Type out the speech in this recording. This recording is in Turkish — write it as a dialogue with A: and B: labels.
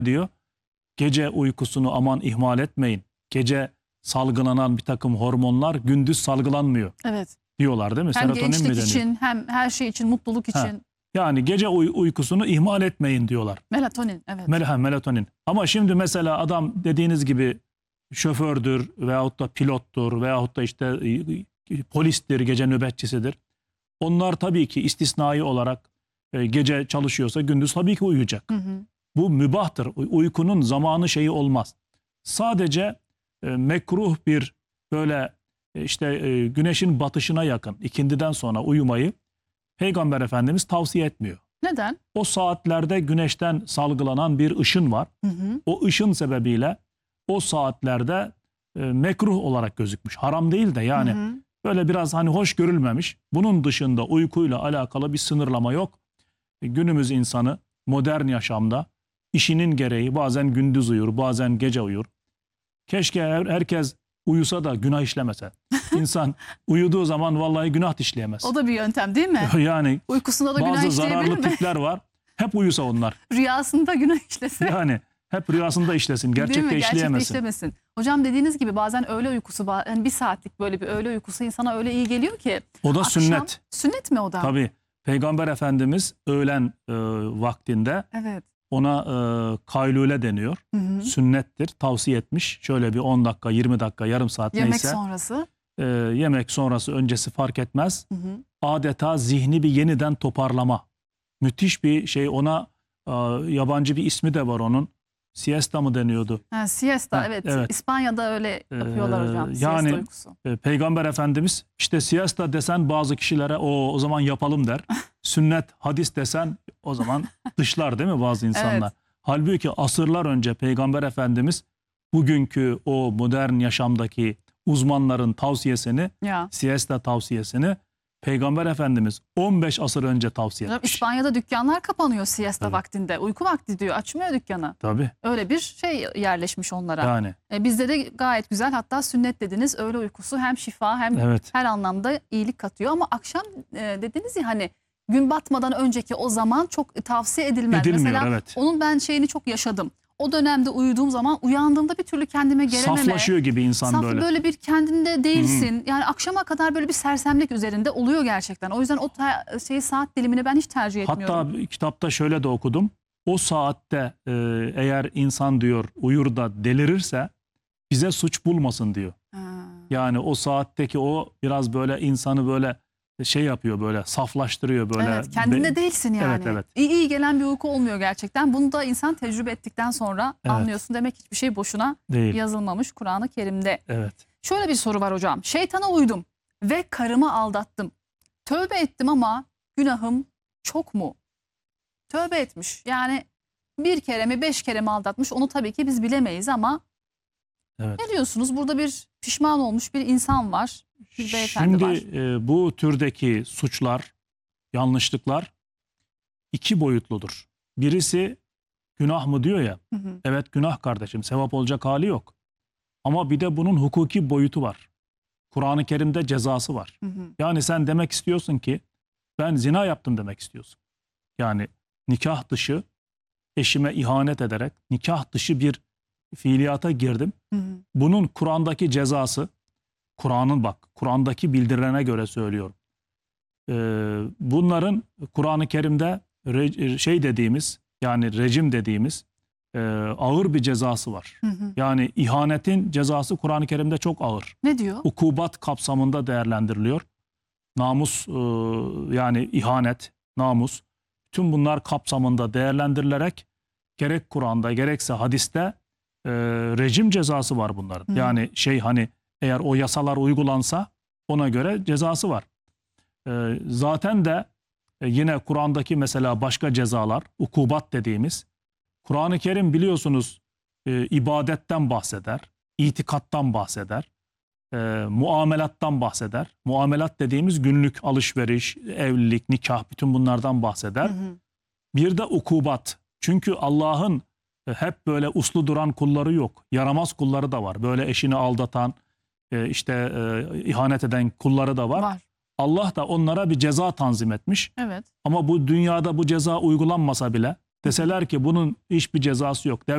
A: diyor. Gece uykusunu aman ihmal etmeyin. Gece salgılanan bir takım hormonlar gündüz salgılanmıyor.
B: Evet.
A: Diyorlar değil mi?
B: Hem
A: Serotonin mi
B: gençlik
A: deniyor?
B: için hem her şey için, mutluluk için.
A: Ha. Yani gece uykusunu ihmal etmeyin diyorlar.
B: Melatonin, evet.
A: Melatonin. Ama şimdi mesela adam dediğiniz gibi şofördür veyahut da pilottur veyahut da işte polistir, gece nöbetçisidir. Onlar tabii ki istisnai olarak gece çalışıyorsa gündüz tabii ki uyuyacak.
B: Hı hı.
A: Bu mübahtır. Uykunun zamanı şeyi olmaz. Sadece mekruh bir böyle işte güneşin batışına yakın ikindiden sonra uyumayı Peygamber Efendimiz tavsiye etmiyor.
B: Neden?
A: O saatlerde güneşten salgılanan bir ışın var.
B: Hı hı.
A: O ışın sebebiyle o saatlerde mekruh olarak gözükmüş. Haram değil de yani
B: Hı hı.
A: böyle biraz hani hoş görülmemiş. Bunun dışında uykuyla alakalı bir sınırlama yok. Günümüz insanı modern yaşamda işinin gereği bazen gündüz uyur, bazen gece uyur. Keşke herkes uyusa da günah işlemese. İnsan uyuduğu zaman vallahi günah işleyemez.
B: O da bir yöntem değil mi?
A: Yani
B: Uykusunda da günah
A: bazı
B: işleyebilir
A: zararlı
B: mi?
A: tipler var. Hep uyusa onlar.
B: Rüyasında günah işlesin.
A: Yani hep rüyasında işlesin.
B: Değil mi?
A: Gerçekte işleyemesin.
B: işlemesin. Hocam dediğiniz gibi bazen öğle uykusu, yani bir saatlik böyle bir öğle uykusu insana öyle iyi geliyor ki.
A: O da
B: Akşam,
A: sünnet.
B: Sünnet mi o da?
A: Tabii. Peygamber Efendimiz öğlen vaktinde
B: Evet.
A: ona kaylule deniyor.
B: Hı hı.
A: Sünnettir. Tavsiye etmiş. Şöyle bir 10 dakika, 20 dakika, yarım saat
B: Yemek
A: neyse.
B: sonrası.
A: Yemek sonrası, öncesi fark etmez.
B: Hı hı.
A: Adeta zihni bir yeniden toparlama. Müthiş bir şey. Ona yabancı bir ismi de var onun. Siesta mı deniyordu?
B: Ha, siesta,
A: Ha,
B: evet.
A: evet.
B: İspanya'da öyle yapıyorlar hocam. Siesta
A: yani
B: uykusu.
A: Peygamber Efendimiz işte siesta desen bazı kişilere o zaman yapalım der. Sünnet, hadis desen o zaman dışlar değil mi bazı insanlar?
B: Evet.
A: Halbuki asırlar önce Peygamber Efendimiz bugünkü o modern yaşamdaki uzmanların tavsiyesini,
B: Ya.
A: siesta tavsiyesini Peygamber Efendimiz 15 asır önce tavsiye
B: Hocam,
A: etmiş.
B: İspanya'da dükkanlar kapanıyor siesta
A: Tabii.
B: vaktinde. Uyku vakti diyor. Açmıyor dükkanı.
A: Tabii
B: Öyle bir şey yerleşmiş onlara.
A: yani
B: Bizde de gayet güzel, hatta sünnet dediniz, öğle uykusu hem şifa hem
A: evet.
B: her anlamda iyilik katıyor. Ama akşam dediniz ya hani gün batmadan önceki o zaman çok tavsiye edilmez.
A: Edilmiyor,
B: Mesela
A: evet.
B: onun ben şeyini çok yaşadım. O dönemde uyuduğum zaman uyandığımda bir türlü kendime gelememe.
A: Saflaşıyor gibi insan
B: Saf,
A: böyle.
B: böyle bir kendinde değilsin. Yani akşama kadar böyle bir sersemlik üzerinde oluyor gerçekten. O yüzden o saat dilimini ben hiç tercih etmiyorum.
A: Hatta kitapta şöyle de okudum. O saatte eğer insan diyor uyur da delirirse bize suç bulmasın diyor.
B: Ha.
A: Yani o saatteki o biraz böyle insanı böyle şey yapıyor, böyle saflaştırıyor böyle.
B: Evet, kendinde değilsin yani.
A: Evet, evet.
B: İyi gelen bir uyku olmuyor gerçekten. Bunu da insan tecrübe ettikten sonra
A: Evet.
B: anlıyorsun. Demek hiçbir şey boşuna
A: Değil.
B: yazılmamış Kur'an-ı Kerim'de.
A: Evet.
B: Şöyle bir soru var hocam. Şeytana uydum ve karımı aldattım. Tövbe ettim ama günahım çok mu? Tövbe etmiş. Yani bir kere mi 5 kere mi aldatmış, onu tabii ki biz bilemeyiz ama
A: Evet.
B: ne diyorsunuz? Burada bir pişman olmuş bir insan var. Bir beyefendi
A: Şimdi
B: var.
A: bu türdeki suçlar, yanlışlıklar iki boyutludur. Birisi günah mı diyor ya.
B: Hı hı.
A: Evet günah kardeşim, sevap olacak hali yok. Ama bir de bunun hukuki boyutu var. Kur'an-ı Kerim'de cezası var.
B: Hı hı.
A: Yani sen demek istiyorsun ki ben zina yaptım demek istiyorsun. Yani nikah dışı eşime ihanet ederek nikah dışı bir fiiliyata girdim.
B: Hı hı.
A: Bunun Kur'an'daki cezası, Kur'an'daki bildirilene göre söylüyorum. Bunların Kur'an-ı Kerim'de şey dediğimiz, yani rejim dediğimiz ağır bir cezası var.
B: Hı hı.
A: Yani ihanetin cezası Kur'an-ı Kerim'de çok ağır.
B: Ne diyor?
A: Ukubat kapsamında değerlendiriliyor. Namus, yani ihanet, namus, tüm bunlar kapsamında değerlendirilerek gerek Kur'an'da gerekse hadiste rejim cezası var bunların.
B: Hı.
A: Yani hani eğer o yasalar uygulansa ona göre cezası var. Zaten de yine Kur'an'daki mesela başka cezalar, ukubat dediğimiz, Kur'an-ı Kerim biliyorsunuz ibadetten bahseder, itikattan bahseder, muamelattan bahseder. Muamelat dediğimiz günlük alışveriş, evlilik, nikah, bütün bunlardan bahseder.
B: Hı hı.
A: Bir de ukubat. Çünkü Allah'ın hep böyle uslu duran kulları yok. Yaramaz kulları da var. Böyle eşini aldatan, ihanet eden kulları da var.
B: Var.
A: Allah da onlara bir ceza tanzim etmiş.
B: Evet.
A: Ama bu dünyada bu ceza uygulanmasa bile deseler ki bunun hiçbir cezası yok.